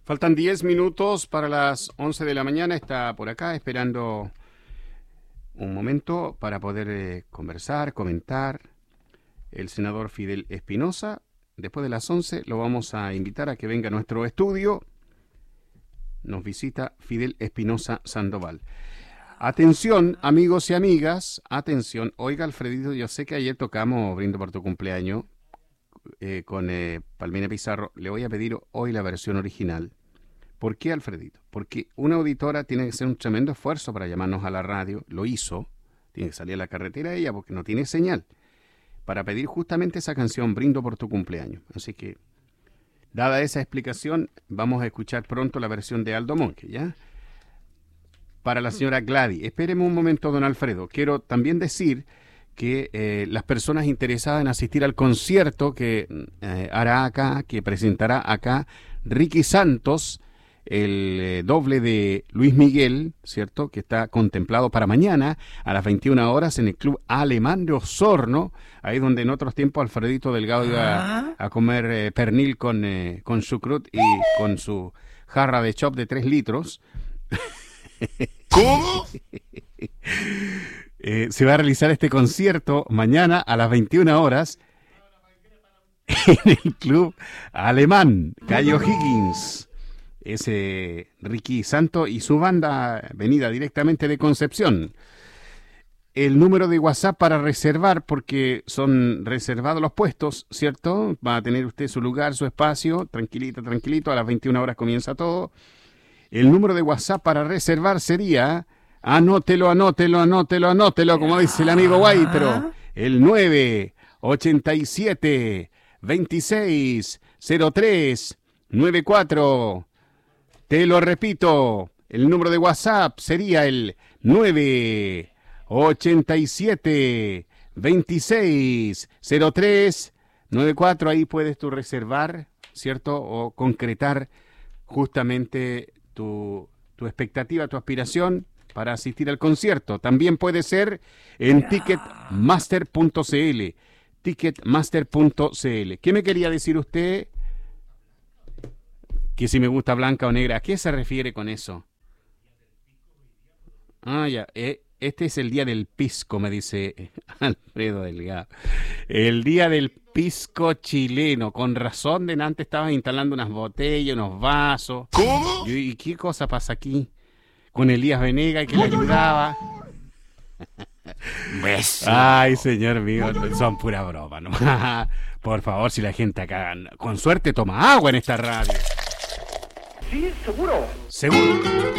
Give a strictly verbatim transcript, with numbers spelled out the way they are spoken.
Faltan diez minutos para las once de la mañana. Está por acá esperando un momento para poder eh, conversar, comentar. El senador Fidel Espinosa. Después de las once lo vamos a invitar a que venga a nuestro estudio. Nos visita Fidel Espinosa Sandoval. Atención, amigos y amigas, atención. Oiga, Alfredito, yo sé que ayer tocamos Brindo por tu cumpleaños eh, con eh, Palmina Pizarro. Le voy a pedir hoy la versión original. ¿Por qué, Alfredito? Porque una auditora tiene que hacer un tremendo esfuerzo para llamarnos a la radio. Lo hizo. Tiene que salir a la carretera ella porque no tiene señal. Para pedir justamente esa canción, Brindo por tu cumpleaños. Así que, dada esa explicación, vamos a escuchar pronto la versión de Aldo Monge, ¿ya? Para la señora Gladys. Espéreme un momento, don Alfredo. Quiero también decir que eh, las personas interesadas en asistir al concierto que eh, hará acá, que presentará acá Ricky Santos, el eh, doble de Luis Miguel, ¿cierto? Que está contemplado para mañana a las veintiuna horas en el Club Alemán de Osorno, ahí donde en otros tiempos Alfredito Delgado iba a comer eh, pernil con, eh, con chucrut y con su jarra de chop de tres litros. ¿Cómo? eh, se va a realizar este concierto mañana a las veintiuna horas en el Club Alemán, calle O'Higgins. Ese Ricky Santo y su banda venida directamente de Concepción. El número de WhatsApp para reservar, porque son reservados los puestos, ¿cierto? Va a tener usted su lugar, su espacio, tranquilito, tranquilito, a las veintiuna horas comienza todo. El número de WhatsApp para reservar sería, anótelo, anótelo, anótelo, anótelo, como dice el amigo Guaitro, el nueve ochenta y siete veintiséis cero tres noventa y cuatro. Te lo repito, el número de WhatsApp sería el nueve ochenta y siete veintiséis cero tres noventa y cuatro. Ahí puedes tú reservar, ¿cierto? O concretar justamente tu, tu expectativa, tu aspiración para asistir al concierto. También puede ser en ticketmaster punto c l. ticketmaster punto c l. ¿Qué me quería decir usted? Que si me gusta blanca o negra. ¿A qué se refiere con eso? Ah, ya. Eh, este es el día del pisco, me dice Alfredo Delgado. El día del pisco chileno. Con razón, de antes estabas instalando unas botellas, unos vasos. ¿Cómo? ¿Y, y qué cosa pasa aquí? Con Elías Venegas que le ayudaba. Ay, señor mío, son pura broma, ¿no? Por favor, si la gente acá, con suerte, toma agua en esta radio. Sí, seguro. Seguro.